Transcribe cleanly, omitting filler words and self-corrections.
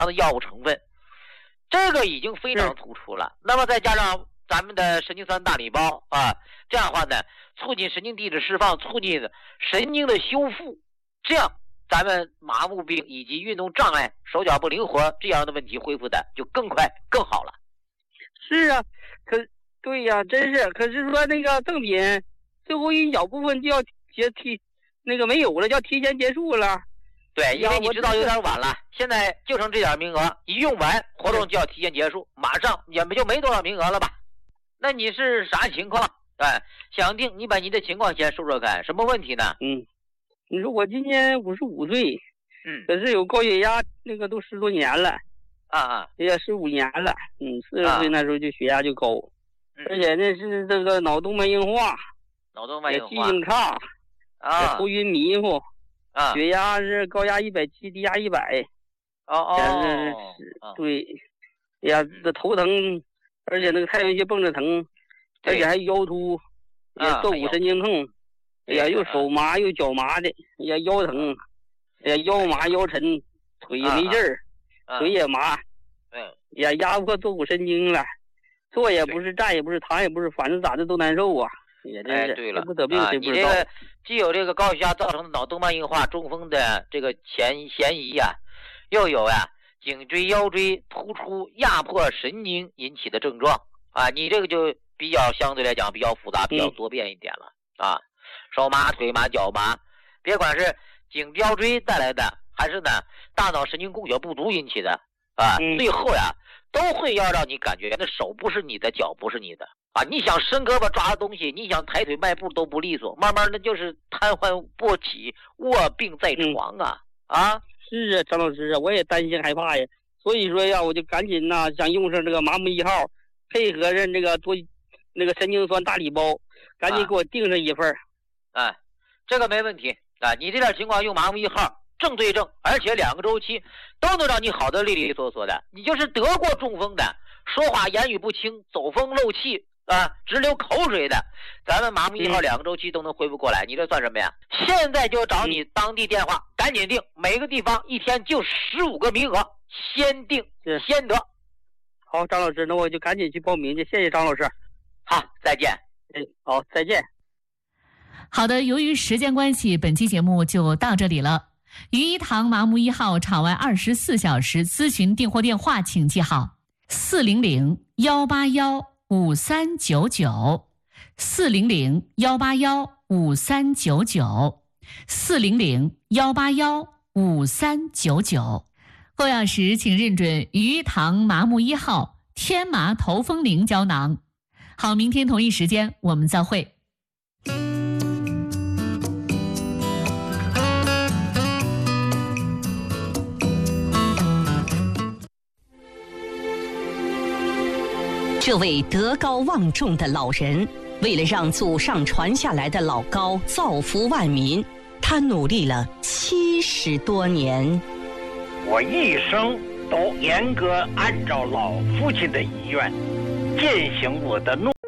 的药物成分，这个已经非常突出了。那么再加上咱们的神经酸大礼包啊，这样的话呢，促进神经递质释放，促进神经的修复，这样咱们麻木病以及运动障碍、手脚不灵活这样的问题恢复的就更快更好了。 是啊，对呀，真是。可是说那个赠品最后一小部分就要那个没有了，就要提前结束了。 对，因为你知道有点晚了，现在就剩这点名额，一用完活动就要提前结束，马上也就没多少名额了吧？那你是啥情况？想定你把你的情况先说说看，什么问题呢？ 你说我今年55岁，可是有高血压，那个都10多年了，也15年了，40岁那时候就血压就高，而且那是这个脑动脉硬化，也记性差，头晕迷糊，血压是高压170，低压100，对，哎呀，这头疼，而且那个太阳穴绷着疼，而且还腰突，也坐骨神经痛。哎呀，又手麻又脚麻的，哎呀腰疼，哎呀腰麻腰沉，腿也没劲儿，腿也麻，哎呀压迫坐骨神经了，坐也不是，站也不是，躺也不是，反正咋的都难受啊！也真是， 对了， 不得病谁不知道？ 你这个既有这个高血压造成的脑动脉硬化、中风的这个嫌疑呀，又有颈椎腰椎突出压迫神经引起的症状你这个就比较相对来讲比较复杂、比较多变一点了手麻、腿麻、脚麻，别管是颈腰椎带来的，还是呢大脑神经供血不足引起的最后都会要让你感觉那手不是你的，脚不是你的你想伸胳膊抓东西，你想抬腿迈步都不利索，慢慢的就是瘫痪不起，卧病在床是啊，张老师我也担心害怕呀，所以说我就赶紧想用上这个麻木1号，配合着那个神经酸大礼包，赶紧给我订上一份。 这个没问题你这点情况用麻木1号正对症，而且2个周期都能让你好的利利索索的。你就是得过中风的，说话言语不清，走风漏气直流口水的，咱们麻木1号2个周期都能恢复过来，你这算什么呀？现在就找你当地电话，赶紧订，每个地方一天就15个名额，先订先得。 好，张老师，那我就赶紧去报名去，谢谢张老师。 好，再见。 好，再见。 好的，由于时间关系，本期节目就到这里了。于一堂麻木1号场外24小时咨询订货电话，请记好：400-181-5399 400-181-5399 400-181-5399。购药时请认准于一堂麻木1号天麻头风灵胶囊。好，明天同一时间我们再会。 这位德高望重的老人，为了让祖上传下来的老高造福万民，他努力了70多年。 我一生都严格按照老父亲的遗愿，践行我的诺